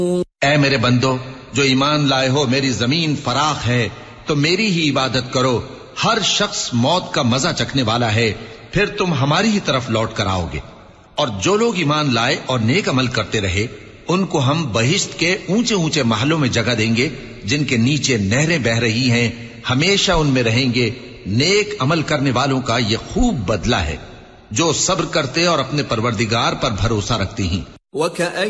ऐ मेरे बंदो, जो ईमान लाए हो, मेरी जमीन फराख है तो मेरी ही इबादत करो। हर शख्स मौत का मजा चखने वाला है, फिर तुम हमारी ही तरफ लौट कर आओगे। और जो लोग ईमान लाए और नेक अमल करते रहे, उनको हम बहिश्त के ऊंचे ऊंचे महलों में जगह देंगे, जिनके नीचे नहरें बह रही हैं, हमेशा उनमें रहेंगे। नेक अमल करने वालों का ये खूब बदला है, जो सब्र करते और अपने परवरदिगार पर भरोसा रखती हैं।